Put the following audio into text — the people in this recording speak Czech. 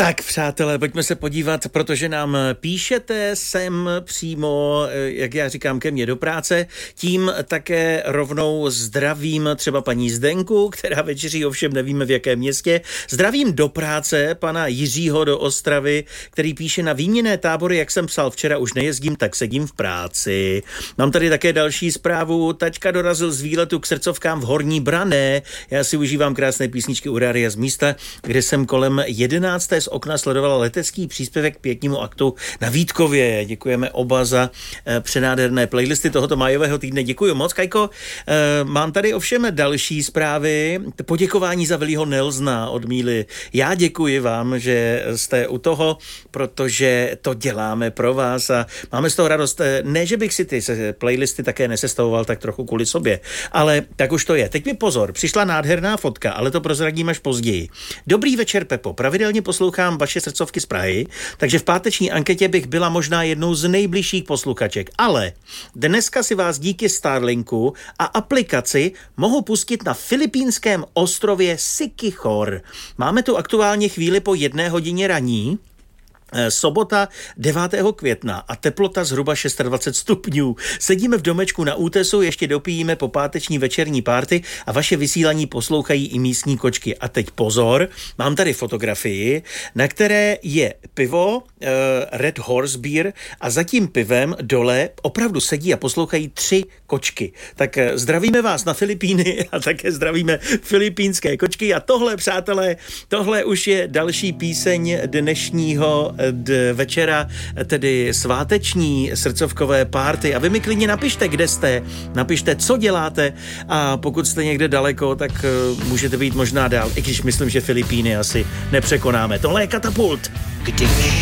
Tak, přátelé, pojďme se podívat, protože nám píšete sem přímo, jak já říkám, ke mně do práce. Tím také rovnou zdravím třeba paní Zdenku, která večeří, ovšem nevíme v jakém městě. Zdravím do práce pana Jiřího do Ostravy, který píše: na výměnné tábory, jak jsem psal včera, už nejezdím, tak sedím v práci. Mám tady také další zprávu. Taťka dorazil z výletu k srdcovkám v Horní Branné. Já si užívám krásné písničky u rádia z místa, kde jsem kolem 11. z okna sledovala letecký příspěvek k pěknímu aktu na Vítkově. Děkujeme oba za přenádherné playlisty tohoto májového týdne. Děkuji moc, Kajko. Mám tady ovšem další zprávy. Poděkování za Willieho Nelsona od Míly. Já děkuji vám, že jste u toho, protože to děláme pro vás a máme z toho radost. Ne, že bych si ty playlisty také nesestavoval tak trochu kvůli sobě, ale tak už to je. Teď mi pozor, přišla nádherná fotka, ale to prozradím až později. Dobrý večer, Pepo. Pravidelně poslouchám vaše srdcovky z Prahy, takže v páteční anketě bych byla možná jednou z nejbližších posluchaček. Ale dneska si vás díky Starlinku a aplikaci mohu pustit na filipínském ostrově Siquijor. Máme tu aktuálně chvíli po 1 hodině raní. Sobota 9. května a teplota zhruba 26 stupňů. Sedíme v domečku na útesu, ještě dopijíme po páteční večerní párty a vaše vysílání poslouchají i místní kočky. A teď pozor, mám tady fotografii, na které je pivo Red Horse Beer a za tím pivem dole opravdu sedí a poslouchají 3 kočky. Tak zdravíme vás na Filipíny a také zdravíme filipínské kočky. A tohle, přátelé, tohle už je další píseň dnešního večera, tedy sváteční srdcovkové párty. A vy mi klidně napište, kde jste, napište, co děláte a pokud jste někde daleko, tak můžete být možná dál, i když myslím, že Filipíny asi nepřekonáme. Tohle je Katapult. Když